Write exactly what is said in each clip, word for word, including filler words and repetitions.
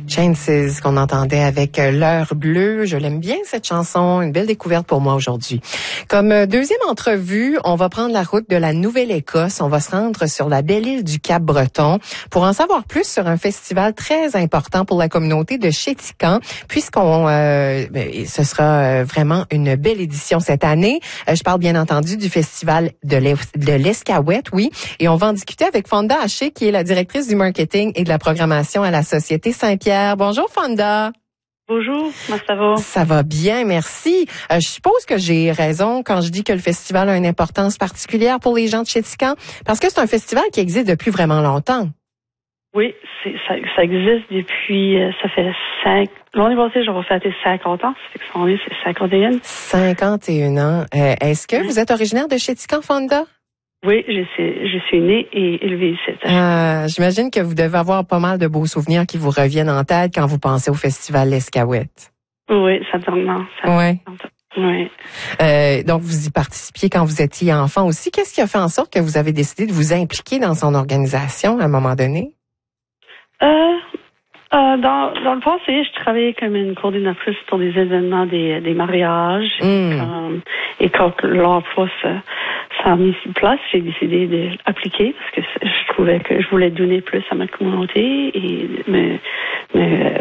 Chances qu'on entendait avec L'heure bleue. Je l'aime bien cette chanson, une belle découverte pour moi aujourd'hui. Comme deuxième entrevue, on va prendre la route de la Nouvelle-Écosse. On va se rendre sur la belle île du Cap-Breton pour en savoir plus sur un festival très important pour la communauté de Chéticamp, puisqu'on euh, ce sera vraiment une belle édition cette année. Je parle bien entendu du festival de l'Escaouette, oui, et on va en discuter avec Fonda Haché, qui est la directrice du marketing et de la programmation à la Société Saint-Pierre. Bonjour Fonda. Bonjour, comment ça va? Ça va bien, merci. Euh, je suppose que j'ai raison quand je dis que le festival a une importance particulière pour les gens de Chéticamp, parce que c'est un festival qui existe depuis vraiment longtemps. Oui, c'est, ça, ça existe depuis, euh, ça fait cinq, l'année passée, j'aurais fêté cinquante ans, ça fait que son année, c'est cinquante et un. cinquante et un ans. Euh, est-ce que oui. vous êtes originaire de Chéticamp, Fonda? Oui, je suis, je suis née et élevée ici. Ah, j'imagine que vous devez avoir pas mal de beaux souvenirs qui vous reviennent en tête quand vous pensez au festival l'Escaouette. Oui, certainement. Oui. Oui. Euh, donc, vous y participiez quand vous étiez enfant aussi. Qu'est-ce qui a fait en sorte que vous avez décidé de vous impliquer dans son organisation à un moment donné? Euh, euh, dans, dans le passé, je travaillais comme une coordinatrice pour des événements, des, des mariages. Mm. Et, comme, et quand l'emploi se, ça a mis sur place, j'ai décidé d'appliquer parce que je trouvais que je voulais donner plus à ma communauté et me, me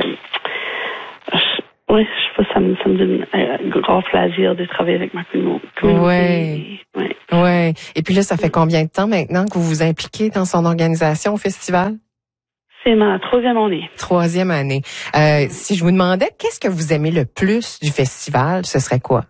oui, je sais pas, ça me, ça me donne un grand plaisir de travailler avec ma communauté. Oui. Ouais. Ouais. Et puis là, ça fait combien de temps maintenant que vous vous impliquez dans son organisation au festival? C'est ma troisième année. Troisième année. Euh, si je vous demandais, qu'est-ce que vous aimez le plus du festival, ce serait quoi?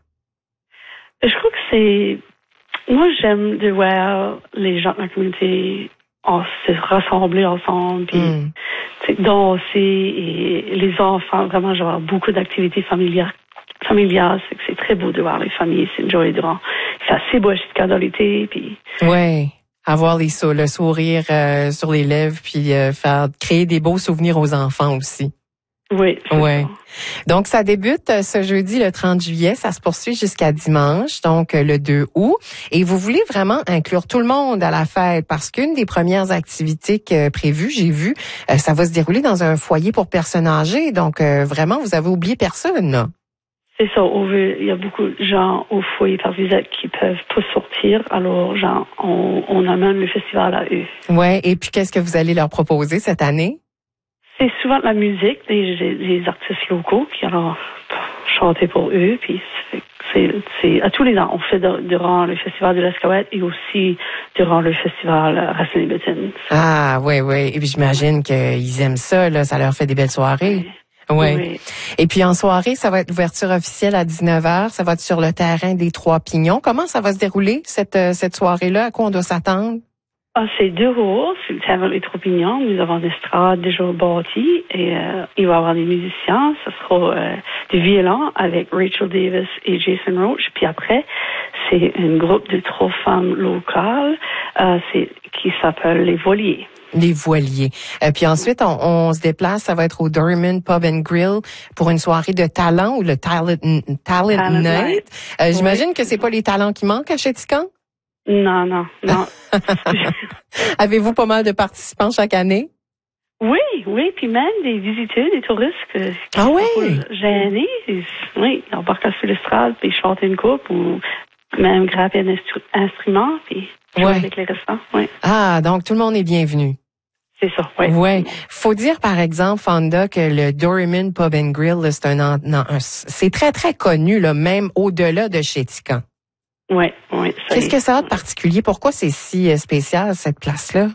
Je crois que c'est... Moi, j'aime de voir les gens de la communauté en, se rassembler ensemble, puis mm. danser, et les enfants, vraiment, j'aurai beaucoup d'activités familiales. familiales. C'est, c'est très beau de voir les familles s'enjoyer durant. C'est assez beau jusqu'à dans l'été, puis... Oui. Avoir les, le sourire euh, sur les lèvres, puis euh, faire créer des beaux souvenirs aux enfants aussi. Oui. Ouais. Donc, ça débute ce jeudi, le trente juillet. Ça se poursuit jusqu'à dimanche, donc le deux août. Et vous voulez vraiment inclure tout le monde à la fête parce qu'une des premières activités que, prévues, j'ai vu, euh, ça va se dérouler dans un foyer pour personnes âgées. Donc, euh, vraiment, vous avez oublié personne, là. C'est ça. On veut, il y a beaucoup de gens au foyer par visite qui peuvent pas sortir. Alors, genre, on, on amène le festival à eux. Ouais. Et puis, qu'est-ce que vous allez leur proposer cette année? C'est souvent de la musique, des, des artistes locaux qui alors chanter pour eux. Puis c'est, c'est à tous les ans. On fait de, durant le festival de l'Escaouette et aussi durant le festival Racine et Béthune. Ah oui, oui. Et puis j'imagine qu'ils aiment ça, là. Ça leur fait des belles soirées. Oui. Ouais. Oui. Et puis en soirée, ça va être l'ouverture officielle à dix-neuf heures. Ça va être sur le terrain des Trois Pignons. Comment ça va se dérouler, cette, cette soirée-là? À quoi on doit s'attendre? Ah, c'est deux jours sur le terrain des Trois Pignons. Nous avons une estrade déjà bâtie et euh, il va y avoir des musiciens. Ce sera euh, du violon avec Rachel Davis et Jason Roach. Puis après, c'est un groupe de trois femmes locales euh, c'est, qui s'appelle les Voiliers. Les Voiliers. Euh, puis ensuite, on, on se déplace, ça va être au Doryman Pub and Grill pour une soirée de talent ou le Talent, talent, talent Night. Night. Euh, j'imagine oui. que c'est pas les talents qui manquent à Chéticamp? Non, non, non. Avez-vous pas mal de participants chaque année? Oui, oui, puis même des visiteurs, des touristes qui ah sont oui? gênés. Oui, ils embarquent sur l'estrade, puis chanter une coupe ou même grapper un instru- instrument, puis jouer ouais. avec les restants. Oui. Ah, donc tout le monde est bienvenu. C'est ça, oui. Oui. Faut dire, par exemple, Fonda, que le Doryman Pub and Grill, là, c'est un, non, un, c'est très, très connu, là, même au-delà de Chéticamp. Oui, oui. Qu'est-ce que ça a de particulier? Pourquoi c'est si spécial, cette place-là?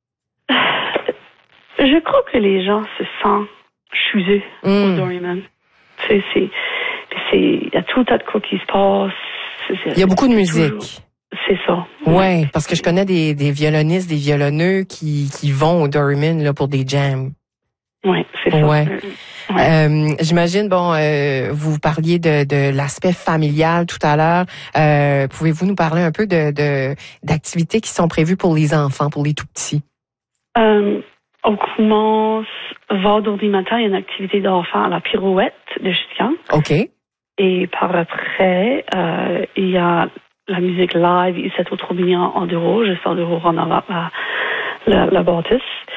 Je crois que les gens se sentent chez eux mm. au Doryman. C'est, c'est, c'est, il y a tout un tas de quoi qui se passe. C'est, il y a beaucoup de musique. Toujours, c'est ça. Oui, ouais, parce que je connais des, des violonistes, des violonneux qui, qui vont au Doryman là, pour des jams. Oui, c'est ça. Ouais. Ouais. Euh, j'imagine, bon, euh, vous parliez de, de l'aspect familial tout à l'heure. Euh, pouvez-vous nous parler un peu de, de d'activités qui sont prévues pour les enfants, pour les tout petits? Euh, on commence vendredi matin, il y a une activité d'enfants à la pirouette de Chéticamp. OK. Et par après, euh, il y a la musique live, ici au Trois Pignons en Enduro, juste en Enduro en avant la, la, la bâtisse.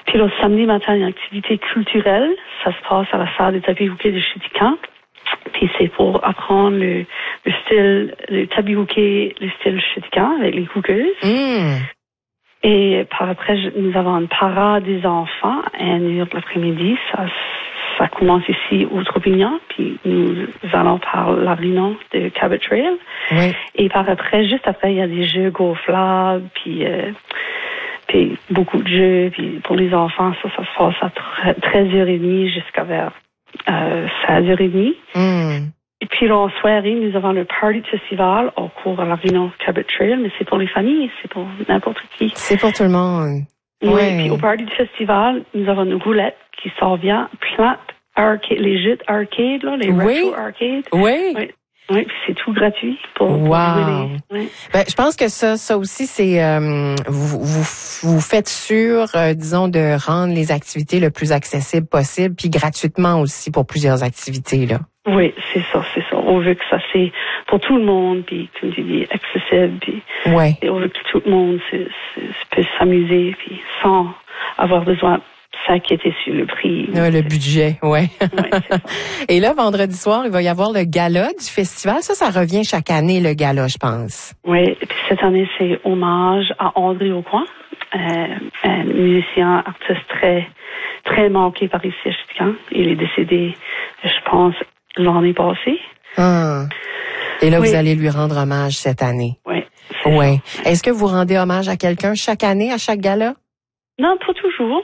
Puis le samedi matin, il y a une activité culturelle. Ça se passe à la salle des tabirouquets de Chitican. Puis c'est pour apprendre le, le style, le tabirouquet, le style Chitican avec les hookers. Mm. Et par après, nous avons une parade des enfants à New York l'après-midi. Ça, ça commence ici au Tropignan, puis nous allons par la réunion de Cabot Trail. Oui. Et par après, juste après, il y a des jeux GoFlab, puis, euh, puis beaucoup de jeux. Puis pour les enfants, ça, ça se passe à treize heures trente jusqu'à vers euh, seize heures trente. Mm. Et puis là, en soirée, nous avons le Party de Festival au cours de la réunion Cabot Trail, mais c'est pour les familles, c'est pour n'importe qui. C'est pour tout le monde. Oui, Ouais. puis au Party du Festival, nous avons une roulette qui s'en vient, plate, arcade, les jeux arcade, là, les Oui. retro arcade. Oui. Oui, oui, puis c'est tout gratuit pour, pour Wow. jouer les... Oui. Ben, je pense que ça, ça aussi, c'est euh, vous, vous, vous faites sûr, euh, disons, de rendre les activités le plus accessibles possible, puis gratuitement aussi pour plusieurs activités, là. Oui, c'est ça, c'est ça. On veut que ça, c'est pour tout le monde, puis comme tu dis, accessible, puis Ouais. et on veut que tout le monde se, se, peut s'amuser, puis sans avoir besoin de s'inquiéter sur le prix. Ouais, le budget, ouais. Ouais, c'est ça. Et là, vendredi soir, il va y avoir le gala du festival. Ça, ça revient chaque année, le gala, je pense. Oui, et puis cette année, c'est hommage à André Aucoin, euh, un musicien, artiste très, très manqué par ici à Chitican. Il est décédé, je pense, l'année passée. Ah. Et là, Oui. vous allez lui rendre hommage cette année. Oui. Oui. Est-ce que vous rendez hommage à quelqu'un chaque année, à chaque gala? Non, pas toujours.